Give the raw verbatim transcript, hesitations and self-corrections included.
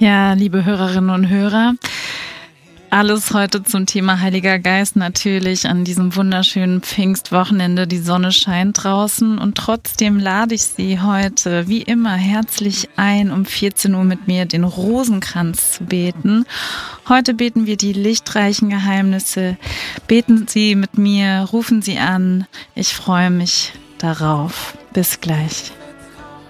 Ja, liebe Hörerinnen und Hörer, alles heute zum Thema Heiliger Geist natürlich an diesem wunderschönen Pfingstwochenende. Die Sonne scheint draußen und trotzdem lade ich Sie heute wie immer herzlich ein, um vierzehn Uhr mit mir den Rosenkranz zu beten. Heute beten wir die lichtreichen Geheimnisse. Beten Sie mit mir, rufen Sie an. Ich freue mich darauf. Bis gleich.